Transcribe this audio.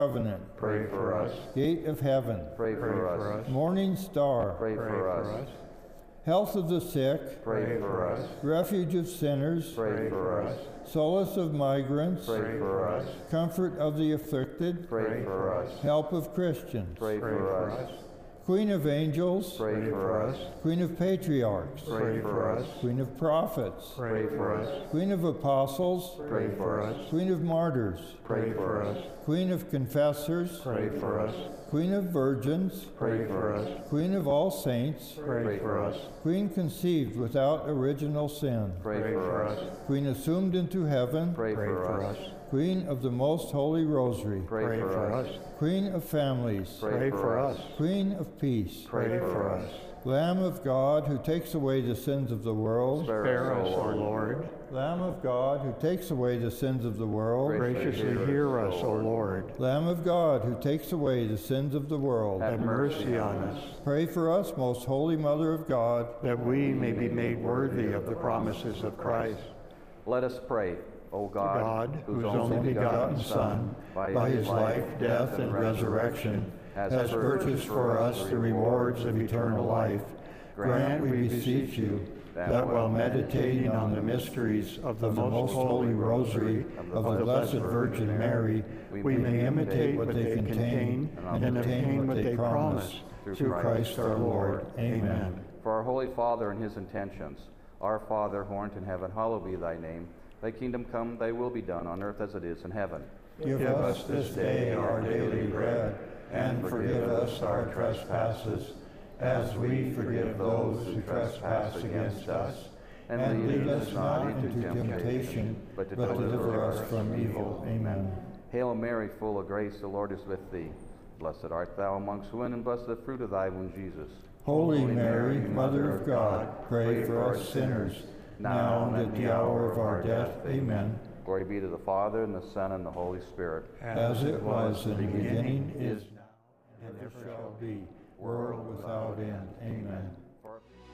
Covenant, pray for us. Gate of Heaven, Pray for us. Morning Star, Pray for us. Health of the Sick, Pray for us. Refuge of Sinners, Pray for us. Solace of Migrants, Pray for us. Comfort of the Afflicted, Pray for us. Help of Christians, Pray for us. Queen of Angels, Pray for us. Queen of Patriarchs, Pray for us. Queen of Prophets, Pray for us. Queen of Apostles, Pray for us. Queen of Martyrs, Pray for us. Queen of Confessors, Pray for us. Queen of Virgins, Pray for us. Queen of all saints, Pray for us. Queen conceived without original sin, Pray for us. Queen assumed into heaven, Pray for us. Queen of the most holy rosary, Pray for us. Queen of families, Pray for us. Queen of peace, Pray for us. Lamb of God who takes away the sins of the world, Spare us, O Lord. Lamb of God who takes away the sins of the world, Graciously hear us, O Lord. Lamb of God who takes away the sins of the world, Have mercy on us, pray for us, most holy Mother of God, that we may be made worthy of the promises of Christ. Let us pray, O God, whose only begotten Son, by his life, death, and resurrection, has purchased for us the rewards of eternal life, grant, we beseech you, that while meditating on the mysteries of the most holy rosary of the Blessed Virgin Mary, we may imitate what they contain and obtain what they promise, through Christ our Lord. Amen. For our Holy Father and his intentions, our Father who art in heaven, hallowed be thy name. Thy kingdom come, thy will be done on earth as it is in heaven. Give us this day our daily bread, and forgive us our trespasses, as we forgive those who trespass against us. And lead us not into temptation, but deliver us from evil. Amen. Hail Mary, full of grace, the Lord is with thee. Blessed art thou amongst women, and blessed the fruit of thy womb, Jesus. Holy Mary, Mother of God, pray for us sinners, now and at the hour of our death. Amen. Glory be to the Father, and the Son, and the Holy Spirit. As it was in the beginning, is now, and ever shall be, world without end. Amen.